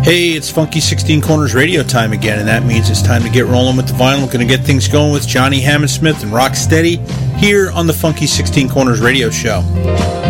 Hey, it's Funky 16 Corners radio time again, and that means it's time to get rolling with the vinyl. We're going to get things going with Johnny Hammersmith and Rocksteady here on the Funky 16 Corners radio show.